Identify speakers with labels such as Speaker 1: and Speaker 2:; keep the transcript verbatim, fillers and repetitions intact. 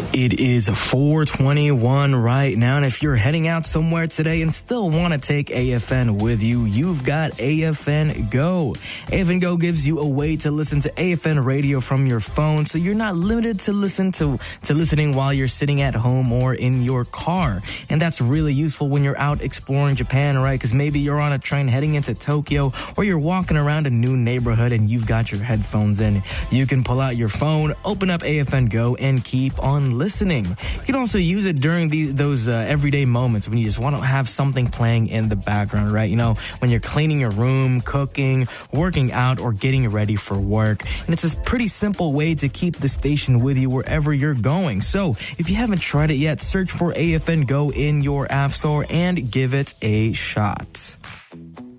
Speaker 1: It is four twenty-one right now, and if you're heading out somewhere today and still want to take A F N with you, you've got A F N Go. A F N Go gives you a way to listen to A F N radio from your phone, so you're not limited to listen to, to listening while you're sitting at home or in your car. And that's really useful when you're out exploring Japan, right? Because maybe you're on a train heading into Tokyo, or you're walking around a new neighborhood and you've got your headphones in. You can pull out your phone, open up A F N Go, and keep on listening. You can also use it during the, those uh, everyday moments when you just want to have something playing in the background, right? You know, when you're cleaning your room, cooking, working out, or getting ready for work. And it's a pretty simple way to keep the station with you wherever you're going. So if you haven't tried it yet, search for A F N Go in your app store and give it a shot.